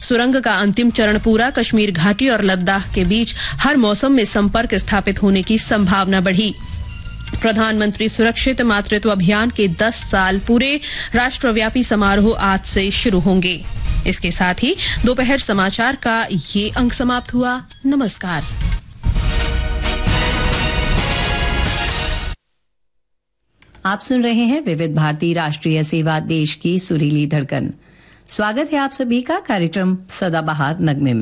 सुरंग का अंतिम चरण पूरा, कश्मीर घाटी और लद्दाख के बीच हर मौसम में संपर्क स्थापित होने की संभावना बढ़ी। प्रधानमंत्री सुरक्षित मातृत्व अभियान के 10 साल पूरे, राष्ट्रव्यापी समारोह आज से शुरू होंगे। इसके साथ ही दोपहर समाचार का ये अंक समाप्त हुआ। नमस्कार। आप सुन रहे हैं विविध भारती राष्ट्रीय सेवा, देश की सुरीली धड़कन। स्वागत है आप सभी का कार्यक्रम सदाबहार नगमे में।